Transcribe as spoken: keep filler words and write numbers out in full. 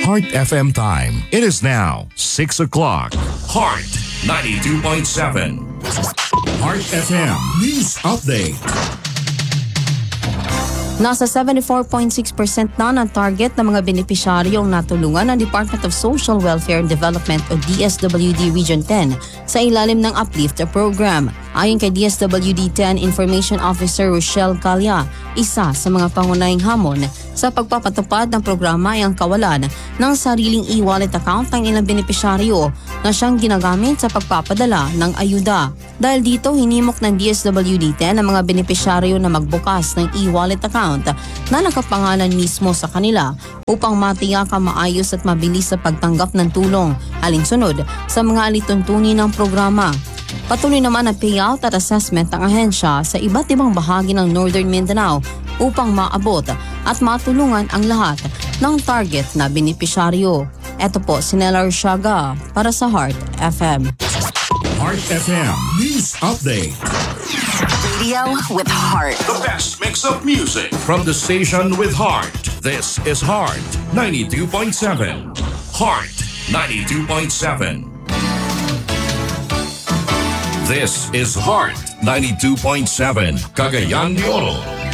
Heart F M time. It is now six o'clock. Heart ninety-two point seven. Heart F M News Update. Nasa seventy-four point six percent na ng target ng mga benepisyaryong natulungan ng Department of Social Welfare and Development o D S W D Region ten sa ilalim ng Uplift Program. Ayon kay D S W D ten Information Officer Rochelle Calya, isa sa mga pangunahing hamon sa pagpapatupad ng programa ay ang kawalan ng sariling e-wallet account ng ilang benepisyaryo na siyang ginagamit sa pagpapadala ng ayuda. Dahil dito, hinimok ng D S W D ten ang mga benepisyaryo na magbukas ng e-wallet account na nakapangalan mismo sa kanila upang matiyak ang maayos at mabilis sa pagtanggap ng tulong alinsunod sa mga alituntunin ng programa. Patuloy naman ang payout at assessment ng ahensya sa iba't ibang bahagi ng Northern Mindanao upang maabot at matulungan ang lahat ng target na benepisyaryo. Ito po si Nella Ursiaga para sa Heart F M. Heart F M News Update. Radio with heart. The best mix of music from the station with heart. This is Heart ninety-two point seven. Heart ninety-two point seven. This is Heart ninety-two point seven. Cagayan de Oro.